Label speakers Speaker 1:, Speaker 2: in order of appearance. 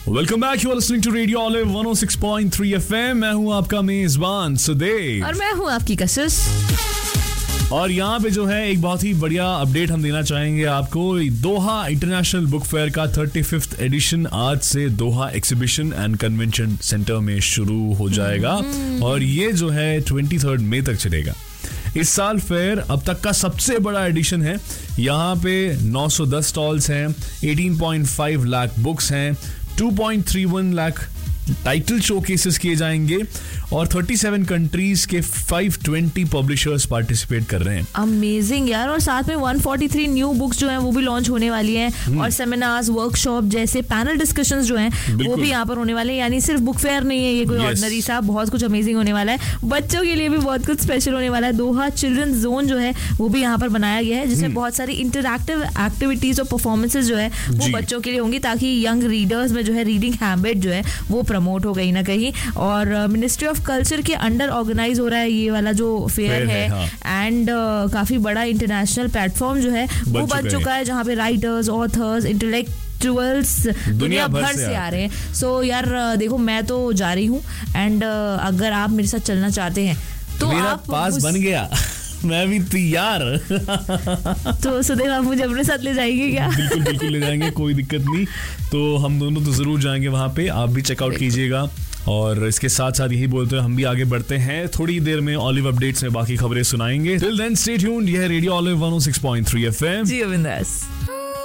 Speaker 1: Welcome back, you are listening to radio olive 106.3 FM। मैं हूं आपका मेजबान सुदेव
Speaker 2: और मैं हूं आपकी कशिश।
Speaker 1: और यहाँ पे जो है एक बहुत ही बढ़िया अपडेट हम देना चाहेंगे आपको। दोहा इंटरनेशनल बुक फेयर का 35th एडिशन आज से दोहा एग्जीबिशन एंड कन्वेंशन सेंटर में शुरू हो जाएगा और ये जो है 23 मई तक चलेगा। इस साल फेयर अब तक का सबसे बड़ा एडिशन है। यहाँ पे 910 स्टॉल्स हैं, 18.5 लाख बुक्स हैं, 2.31 लाख टाइटल शोकेसेस किए जाएंगे और 37 कंट्रीज के 520 पब्लिशर्स पार्टिसिपेट कर रहे हैं।
Speaker 2: अमेजिंग यार। और साथ में 143 न्यू बुक्स जो हैं वो भी लॉन्च होने वाली हैं और सेमिनार्स, वर्कशॉप जैसे पैनल डिस्कशंस जो हैं वो भी यहाँ पर होने वाले हैं। यानी सिर्फ बुक फेयर नहीं है ये कोई ऑर्डिनरी सा, बहुत कुछ अमेजिंग होने वाला है। बच्चों के लिए भी बहुत कुछ स्पेशल होने वाला है। दोहा चिल्ड्रन जोन जो है वो भी यहाँ पर बनाया गया है जिसमें बहुत सारी इंटरैक्टिव एक्टिविटीज और परफॉर्मेंसेज जो है वो बच्चों के लिए होंगी ताकि यंग रीडर्स में जो है रीडिंग हैबिट जो है वो प्रमोट हो गई ना कहीं। और मिनिस्ट्री ऑफ कल्चर के अंडर ऑर्गेनाइज हो रहा है ये वाला जो फेयर है एंड काफी बड़ा इंटरनेशनल प्लेटफॉर्म जो है वो बन चुका है जहाँ पे राइटर्स, ऑथर्स, इंटेलेक्चुअल्स दुनिया भर से आ रहे हैं। सो यार देखो, मैं तो जा रही हूँ एंड अगर आप मेरे साथ चलना चाहते हैं तो
Speaker 1: मेरा
Speaker 2: आप
Speaker 1: पास बन गया मैं भी तैयार
Speaker 2: तो सुदेव आप मुझे अपने साथ ले जाएंगे क्या?
Speaker 1: बिल्कुल बिल्कुल ले जाएंगे, कोई दिक्कत नहीं। तो हम दोनों तो जरूर जाएंगे वहां पे, आप भी चेकआउट कीजिएगा। और इसके साथ साथ यही बोलते हुए हम भी आगे बढ़ते हैं। थोड़ी देर में ऑलिव अपडेट्स में बाकी खबरें सुनाएंगे। Till then stay tuned. यह रेडियो ऑलिव 106.3 FM।
Speaker 2: जी अविंदास।